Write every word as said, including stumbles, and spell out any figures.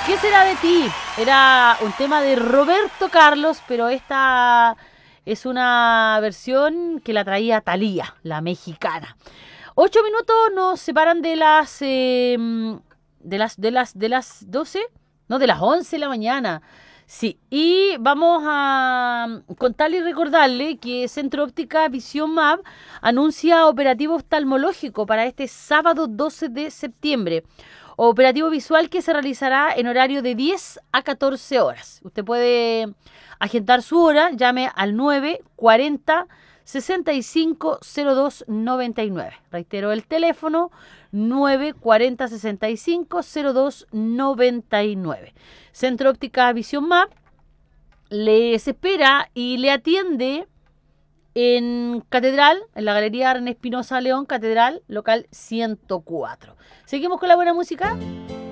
¿Qué será de ti? Era un tema de Roberto Carlos, pero esta es una versión que la traía Thalía, la mexicana. Ocho minutos nos separan de las eh, de las de las de las doce, no, de las once de la mañana. Sí, y vamos a contarle y recordarle que Centro Óptica Visión Map anuncia operativo oftalmológico para este sábado doce de septiembre. Operativo visual que se realizará en horario de diez a catorce horas. Usted puede agendar su hora, llame al nueve cuarenta sesenta y cinco cero dos noventa y nueve. Reitero el teléfono nueve cuarenta sesenta y cinco cero dos noventa y nueve. Centro Óptica Visión Map les espera y le atiende en Catedral, en la Galería Ernest Espinosa León, Catedral, local ciento cuatro. ¿Seguimos con la buena música?